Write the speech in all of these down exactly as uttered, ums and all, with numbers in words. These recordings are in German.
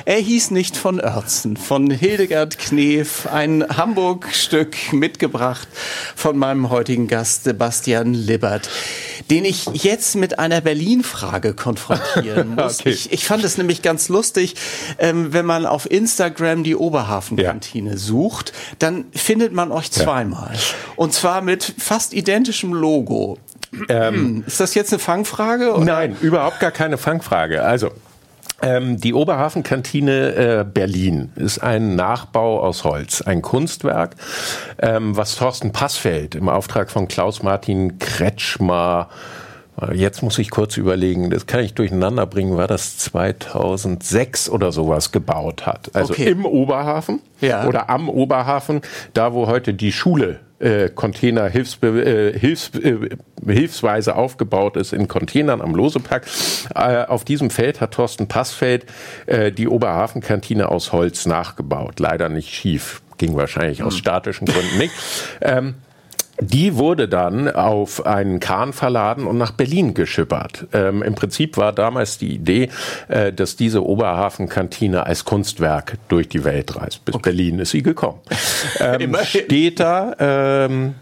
Er hieß nicht von Oertzen, von Hildegard Knef, ein Hamburg-Stück mitgebracht von meinem heutigen Gast Sebastian Libbert, den ich jetzt mit einer Berlin-Frage konfrontieren muss. Okay. Ich, ich fand es nämlich ganz lustig, ähm, wenn man auf Instagram die Oberhafenkantine ja. sucht, dann findet man euch zweimal. Ja. Und zwar mit fast identischem Logo. Ähm, ist das jetzt eine Fangfrage? Oder? Nein, überhaupt gar keine Fangfrage. Also, ähm, die Oberhafenkantine äh, Berlin ist ein Nachbau aus Holz, ein Kunstwerk, ähm, was Thorsten Passfeld im Auftrag von Klaus-Martin Kretschmer, jetzt muss ich kurz überlegen, das kann ich durcheinander bringen, war das zweitausendsechs oder sowas gebaut hat. Also okay. im Oberhafen ja. oder am Oberhafen, da wo heute die Schule äh, Container Hilfsbe- äh, Hilfs- äh, hilfsweise aufgebaut ist in Containern am Losepark. Äh, auf diesem Feld hat Thorsten Passfeld äh, die Oberhafenkantine aus Holz nachgebaut. Leider nicht schief, ging wahrscheinlich hm. aus statischen Gründen nicht. Ähm, Die wurde dann auf einen Kahn verladen und nach Berlin geschippert. Ähm, Im Prinzip war damals die Idee, äh, dass diese Oberhafenkantine als Kunstwerk durch die Welt reist. Bis okay. Berlin ist sie gekommen. Ähm, steht da ähm,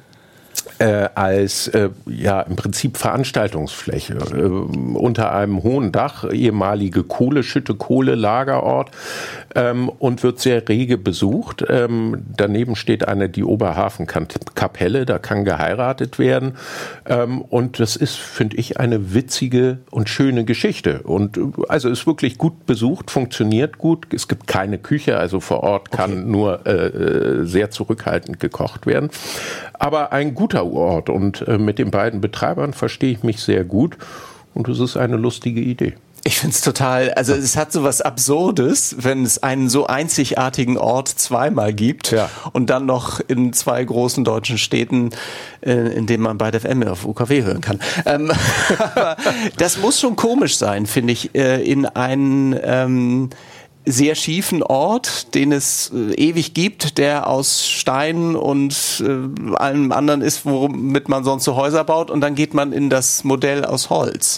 äh, als äh, ja im Prinzip Veranstaltungsfläche äh, unter einem hohen Dach, ehemalige Kohleschütte, Kohlelagerort ähm, und wird sehr rege besucht. Ähm, daneben steht eine die Oberhafenkapelle, da kann geheiratet werden ähm, und das ist, finde ich, eine witzige und schöne Geschichte und also ist wirklich gut besucht, funktioniert gut. Es gibt keine Küche, also vor Ort kann okay. nur äh, sehr zurückhaltend gekocht werden, aber ein guter Ort und äh, mit den beiden Betreibern verstehe ich mich sehr gut und es ist eine lustige Idee. Ich finde es total, also es hat so was Absurdes, wenn es einen so einzigartigen Ort zweimal gibt ja. und dann noch in zwei großen deutschen Städten, äh, in denen man beide F M auf U K W hören kann. Ähm, aber das muss schon komisch sein, finde ich, äh, in einen ähm, sehr schiefen Ort, den es äh, ewig gibt, der aus Stein und äh, allem anderen ist, womit man sonst so Häuser baut und dann geht man in das Modell aus Holz.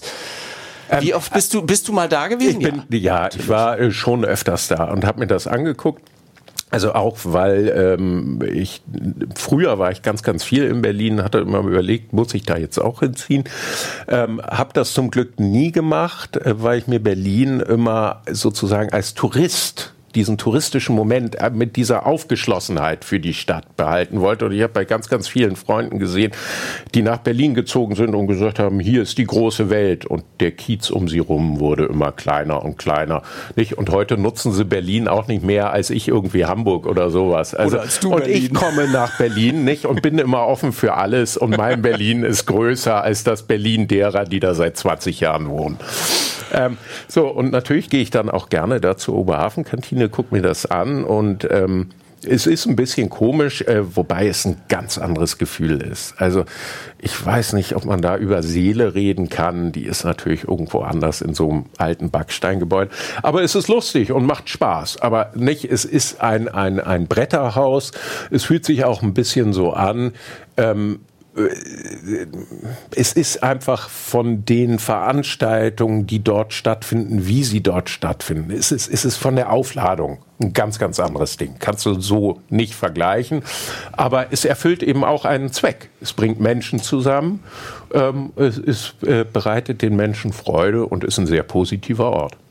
Wie oft bist du, bist du mal da gewesen? Ich bin, ja, ja ich war schon öfters da und habe mir das angeguckt. Also auch, weil ähm, ich früher war ich ganz, ganz viel in Berlin, hatte immer überlegt, muss ich da jetzt auch hinziehen? Ähm, habe das zum Glück nie gemacht, weil ich mir Berlin immer sozusagen als Tourist diesen touristischen Moment mit dieser Aufgeschlossenheit für die Stadt behalten wollte. Und ich habe bei ganz, ganz vielen Freunden gesehen, die nach Berlin gezogen sind und gesagt haben, hier ist die große Welt. Und der Kiez um sie rum wurde immer kleiner und kleiner. Nicht? Und heute nutzen sie Berlin auch nicht mehr als ich irgendwie Hamburg oder sowas. Also, oder als du und Berlin. Ich komme nach Berlin nicht und bin immer offen für alles. Und mein Berlin ist größer als das Berlin derer, die da seit zwanzig Jahren wohnen. Ähm, so, und natürlich gehe ich dann auch gerne da zur Oberhafenkantine, guck mir das an und ähm, es ist ein bisschen komisch, äh, wobei es ein ganz anderes Gefühl ist. Also ich weiß nicht, ob man da über Seele reden kann, die ist natürlich irgendwo anders in so einem alten Backsteingebäude, aber es ist lustig und macht Spaß, aber nicht, es ist ein, ein, ein Bretterhaus, es fühlt sich auch ein bisschen so an, ähm, es ist einfach von den Veranstaltungen, die dort stattfinden, wie sie dort stattfinden. Es ist, es ist von der Aufladung ein ganz, ganz anderes Ding. Kannst du so nicht vergleichen. Aber es erfüllt eben auch einen Zweck. Es bringt Menschen zusammen. Ähm, es, es äh, bereitet den Menschen Freude und ist ein sehr positiver Ort.